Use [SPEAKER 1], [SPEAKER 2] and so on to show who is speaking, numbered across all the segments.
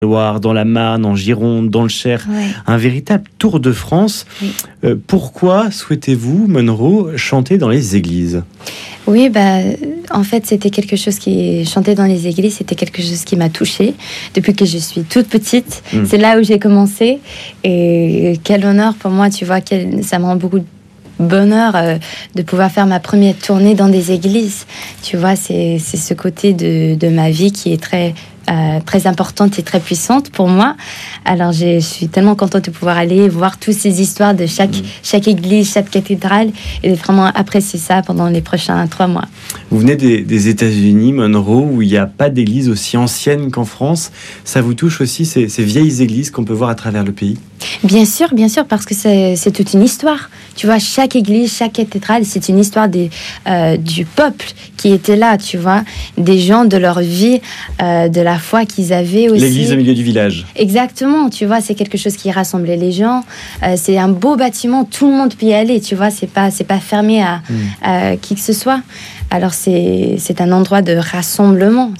[SPEAKER 1] Loire, dans la Marne, en Gironde, dans le Cher,
[SPEAKER 2] Ouais.
[SPEAKER 1] un véritable tour de France.
[SPEAKER 2] Oui.
[SPEAKER 1] Pourquoi souhaitez-vous, Monroe, chanter dans les églises ?
[SPEAKER 2] Oui, en fait, c'était quelque chose qui chantait dans les églises, c'était quelque chose qui m'a touchée depuis que je suis toute petite. C'est là où j'ai commencé. Et quel honneur pour moi, tu vois, ça me rend beaucoup de bonheur de pouvoir faire ma première tournée dans des églises. Tu vois, c'est ce côté de ma vie qui est très importante et très puissante pour moi. Alors, je suis tellement contente de pouvoir aller voir toutes ces histoires de chaque église, chaque cathédrale, et de vraiment apprécier ça pendant les prochains 3 mois.
[SPEAKER 1] Vous venez des États-Unis, Monroe, où il n'y a pas d'église aussi ancienne qu'en France. Ça vous touche aussi, ces vieilles églises qu'on peut voir à travers le pays ?
[SPEAKER 2] Bien sûr, parce que c'est toute une histoire. Tu vois, chaque église, chaque cathédrale, c'est une histoire du peuple qui était là, tu vois, des gens, de leur vie, de la foi qu'ils avaient aussi.
[SPEAKER 1] L'église au milieu du village.
[SPEAKER 2] Exactement, tu vois, c'est quelque chose qui rassemblait les gens. C'est un beau bâtiment, tout le monde peut y aller, tu vois, c'est pas fermé à qui que ce soit. Alors c'est un endroit de rassemblement,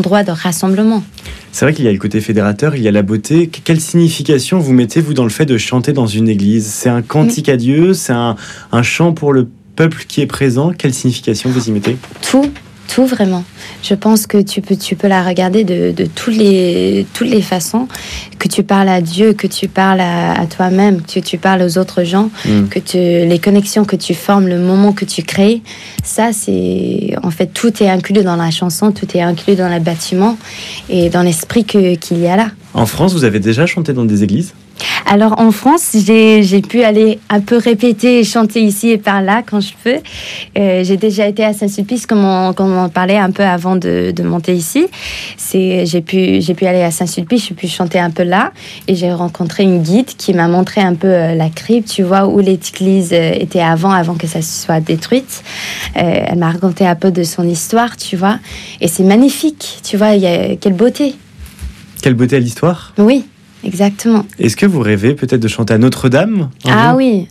[SPEAKER 1] C'est vrai qu'il y a le côté fédérateur, il y a la beauté. Quelle signification vous mettez, vous, dans le fait de chanter dans une église ? C'est un cantique à Dieu, c'est un chant pour le peuple qui est présent. Quelle signification vous y mettez ?
[SPEAKER 2] Tout vraiment. Je pense que tu peux la regarder de toutes les façons, que tu parles à Dieu, que tu parles à toi-même, que tu parles aux autres gens, les connexions que tu formes, le moment que tu crées. Ça, c'est en fait, tout est inclus dans la chanson, tout est inclus dans le bâtiment et dans l'esprit qu'il y a là.
[SPEAKER 1] En France, vous avez déjà chanté dans des églises ?
[SPEAKER 2] Alors en France, j'ai pu aller un peu répéter et chanter ici et par là quand je peux. J'ai déjà été à Saint-Sulpice, comme on en parlait un peu avant de monter ici. J'ai pu aller à Saint-Sulpice, j'ai pu chanter un peu là. Et j'ai rencontré une guide qui m'a montré un peu la crypte, tu vois, où l'église était avant que ça soit détruite. Elle m'a raconté un peu de son histoire, tu vois. Et c'est magnifique, tu vois, quelle beauté.
[SPEAKER 1] Quelle beauté à l'histoire ?
[SPEAKER 2] Oui. Exactement.
[SPEAKER 1] Est-ce que vous rêvez peut-être de chanter à Notre-Dame ?
[SPEAKER 2] Ah oui,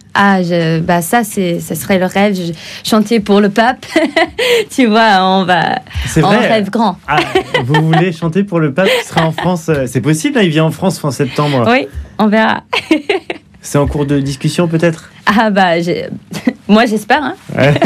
[SPEAKER 2] ça serait le rêve. Chanter pour le pape, tu vois, on rêve grand.
[SPEAKER 1] Ah, vous voulez chanter pour le pape qui sera en France ? C'est possible, hein, il vient en France fin septembre.
[SPEAKER 2] Oui, on verra.
[SPEAKER 1] C'est en cours de discussion peut-être ?
[SPEAKER 2] Moi j'espère. Hein.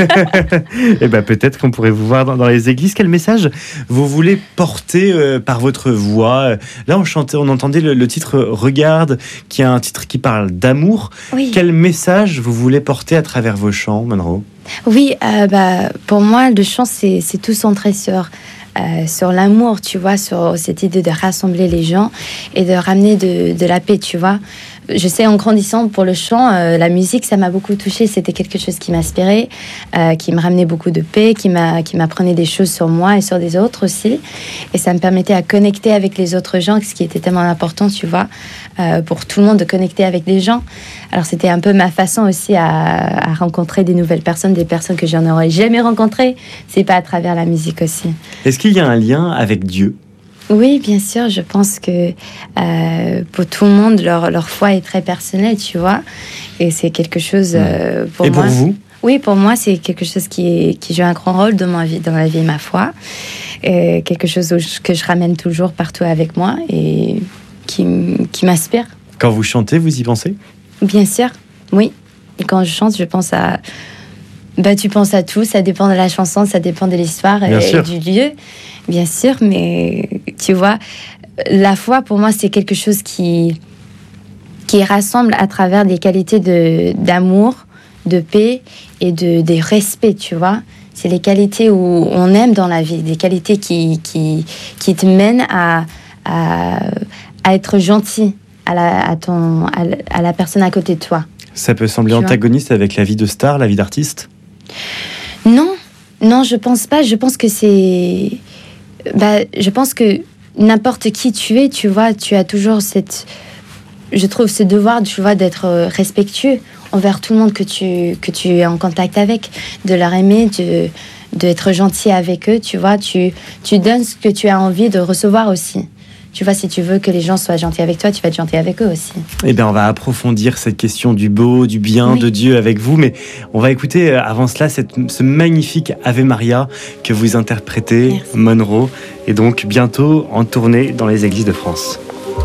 [SPEAKER 1] Et peut-être qu'on pourrait vous voir dans les églises. Quel message vous voulez porter par votre voix ? Là on entendait le titre « Regarde », qui est un titre qui parle d'amour.
[SPEAKER 2] Oui.
[SPEAKER 1] Quel message vous voulez porter à travers vos chants, Monroe ?
[SPEAKER 2] Oui, pour moi le chant c'est tout centré sur l'amour, tu vois, sur cette idée de rassembler les gens et de ramener de la paix, tu vois. Je sais, en grandissant pour le chant, la musique, ça m'a beaucoup touchée. C'était quelque chose qui m'inspirait, qui me ramenait beaucoup de paix, qui m'apprenait des choses sur moi et sur des autres aussi. Et ça me permettait de connecter avec les autres gens, ce qui était tellement important, tu vois, pour tout le monde de connecter avec des gens. Alors, c'était un peu ma façon aussi à rencontrer des nouvelles personnes, des personnes que je n'aurais jamais rencontrées. C'est pas à travers la musique aussi.
[SPEAKER 1] Est-ce qu'il y a un lien avec Dieu ?
[SPEAKER 2] Oui, bien sûr. Je pense que pour tout le monde, leur foi est très personnelle, tu vois. Et c'est quelque chose pour moi.
[SPEAKER 1] Et pour vous ?
[SPEAKER 2] Oui, pour moi, c'est quelque chose qui joue un grand rôle dans ma vie, ma foi. Et quelque chose que je ramène toujours partout avec moi et qui m'inspire.
[SPEAKER 1] Quand vous chantez, vous y pensez ?
[SPEAKER 2] Bien sûr, oui. Et quand je chante, je pense à... tu penses à tout, ça dépend de la chanson, ça dépend de l'histoire et du lieu, bien sûr, mais tu vois, la foi, pour moi, c'est quelque chose qui rassemble à travers des qualités d'amour, de paix et de respect, tu vois. C'est les qualités où on aime dans la vie, des qualités qui te mènent à être gentil à la personne à côté de toi.
[SPEAKER 1] Ça peut sembler antagoniste avec la vie de star, la vie d'artiste ?
[SPEAKER 2] Non, je pense pas. Je pense que je pense que n'importe qui tu es, tu vois, tu as toujours je trouve ce devoir, tu vois, d'être respectueux envers tout le monde que tu es en contact avec, de leur aimer, d'être gentil avec eux, tu vois. Tu donnes ce que tu as envie de recevoir aussi. Tu vois, si tu veux que les gens soient gentils avec toi, tu vas être gentil avec eux aussi.
[SPEAKER 1] Eh bien, on va approfondir cette question du beau, du bien, de Dieu avec vous. Mais on va écouter avant cela ce magnifique Ave Maria que vous interprétez, Monroe. Et donc, bientôt en tournée dans les églises de France.